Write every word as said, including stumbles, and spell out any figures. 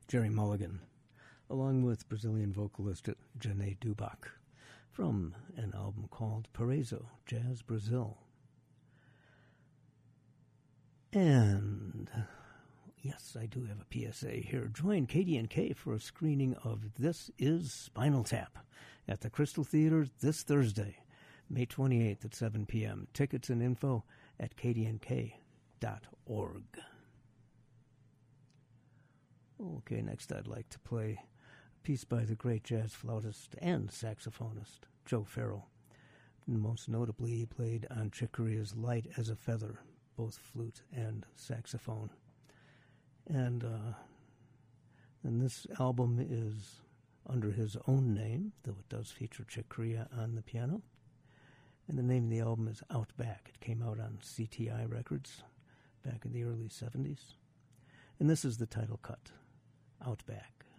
Jerry Mulligan, along with Brazilian vocalist Janae Dubach, from an album called Paraiso, Jazz Brazil. And yes, I do have a P S A here. Join K D N K for a screening of This Is Spinal Tap at the Crystal Theater this Thursday, May twenty-eighth at seven p.m. Tickets and info at k d n k dot org. Okay, next I'd like to play a piece by the great jazz flautist and saxophonist Joe Farrell. Most notably, he played on Chick Corea's Light as a Feather, both flute and saxophone. And, uh, and this album is under his own name, though it does feature Chick Corea on the piano. And the name of the album is Outback. It came out on C T I Records back in the early seventies. And this is the title cut, Outback.